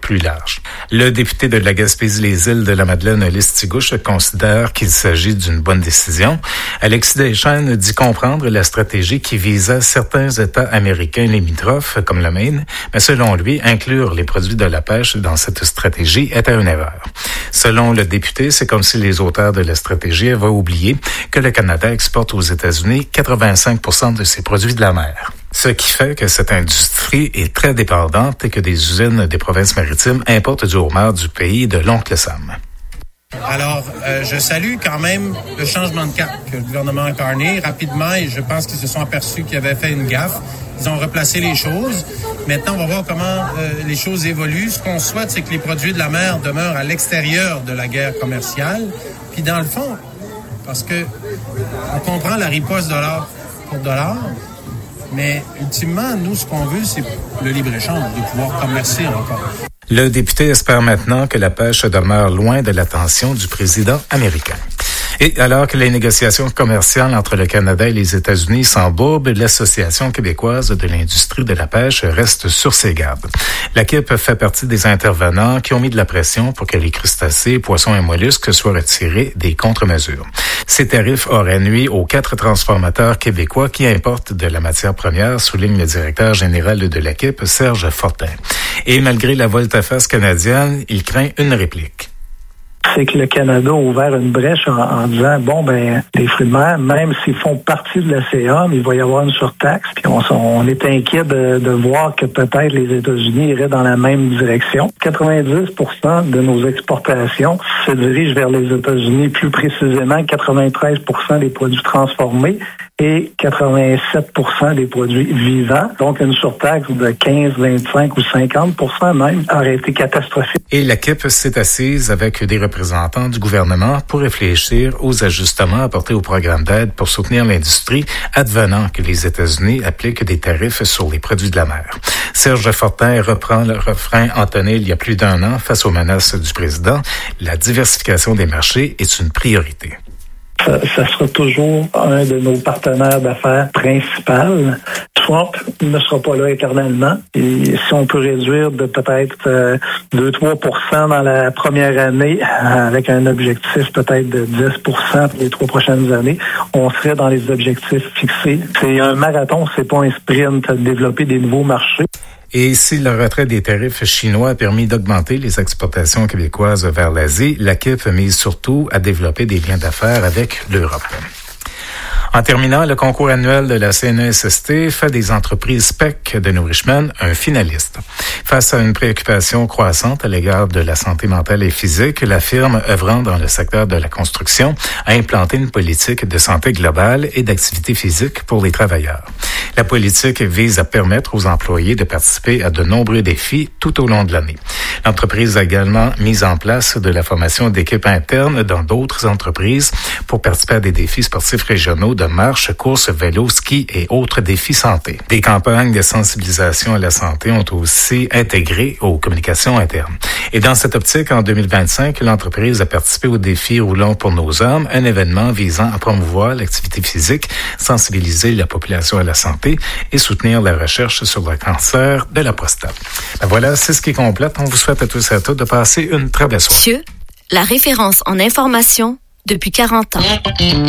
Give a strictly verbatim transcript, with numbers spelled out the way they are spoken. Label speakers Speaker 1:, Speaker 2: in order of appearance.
Speaker 1: plus large. Le député de la Gaspésie-les-Îles de la Madeleine, Lestigouche, considère qu'il s'agit d'une bonne décision. Alexis Deschênes dit comprendre la stratégie qui visait certains États américains limitrophes, comme le Maine, mais selon lui, inclure les produits de la pêche dans cette stratégie était une erreur. Selon le député, c'est comme si les auteurs de la stratégie avaient oublié que le Canada exporte aux États-Unis quatre-vingt-cinq pour cent de ses produits de la mer. Ce qui fait que cette industrie est très dépendante et que des usines des provinces maritimes importent du homard du pays de l'oncle Sam.
Speaker 2: Alors, euh, je salue quand même le changement de cap que le gouvernement a carné rapidement et je pense qu'ils se sont aperçus qu'ils avaient fait une gaffe. Ils ont replacé les choses. Maintenant, on va voir comment euh, les choses évoluent. Ce qu'on souhaite, c'est que les produits de la mer demeurent à l'extérieur de la guerre commerciale. Puis dans le fond, parce que on comprend la riposte dollar pour dollar, mais ultimement, nous, ce qu'on veut, c'est le libre-échange, de pouvoir commercer encore.
Speaker 1: Le député espère maintenant que la pêche demeure loin de l'attention du président américain. Et alors que les négociations commerciales entre le Canada et les États-Unis s'embourbent, l'Association québécoise de l'industrie de la pêche reste sur ses gardes. La Q I P fait partie des intervenants qui ont mis de la pression pour que les crustacés, poissons et mollusques soient retirés des contre-mesures. Ces tarifs auraient nui aux quatre transformateurs québécois qui importent de la matière première, souligne le directeur général de la Q I P, Serge Fortin. Et malgré la volte-face canadienne, il craint une réplique.
Speaker 3: C'est que le Canada a ouvert une brèche en, en disant, bon, ben les fruits de mer, même s'ils font partie de l'A C A, il va y avoir une surtaxe. Puis on, on est inquiet de, de voir que peut-être les États-Unis iraient dans la même direction. quatre-vingt-dix pour cent de nos exportations se dirigent vers les États-Unis, plus précisément quatre-vingt-treize pour cent des produits transformés et quatre-vingt-sept pour cent des produits vivants. Donc, une surtaxe de quinze, vingt-cinq ou cinquante pour cent même aurait été catastrophique.
Speaker 1: Et la Q I P s'est assise avec des représentants du gouvernement pour réfléchir aux ajustements apportés au programme d'aide pour soutenir l'industrie, advenant que les États-Unis appliquent des tarifs sur les produits de la mer. Serge Fortin reprend le refrain entonné il y a plus d'un an face aux menaces du président. La diversification des marchés est une priorité.
Speaker 3: Ça, ça sera toujours un de nos partenaires d'affaires principaux. Trump ne sera pas là éternellement. Et si on peut réduire de peut-être euh, deux à trois pour cent dans la première année, avec un objectif peut-être de dix pour cent pour les trois prochaines années, on serait dans les objectifs fixés. C'est un marathon, c'est pas un sprint à développer des nouveaux marchés.
Speaker 1: Et si le retrait des tarifs chinois a permis d'augmenter les exportations québécoises vers l'Asie, la Q I P mise surtout à développer des liens d'affaires avec l'Europe. En terminant, le concours annuel de la C N E S S T fait des entreprises S P E C de New Richmond un finaliste. Face à une préoccupation croissante à l'égard de la santé mentale et physique, la firme œuvrant dans le secteur de la construction a implanté une politique de santé globale et d'activité physique pour les travailleurs. La politique vise à permettre aux employés de participer à de nombreux défis tout au long de l'année. L'entreprise a également mis en place de la formation d'équipes internes dans d'autres entreprises pour participer à des défis sportifs régionaux de marche, course, vélo, ski et autres défis santé. Des campagnes de sensibilisation à la santé ont aussi intégré aux communications internes. Et dans cette optique, en deux mille vingt-cinq, l'entreprise a participé au défi Roulant pour nos hommes, un événement visant à promouvoir l'activité physique, sensibiliser la population à la santé et soutenir la recherche sur le cancer de la prostate. Ben voilà, c'est ce qui complète. On vous souhaite à tous et à toutes de passer une très belle soirée.
Speaker 4: Cieux, la référence en information depuis quarante ans.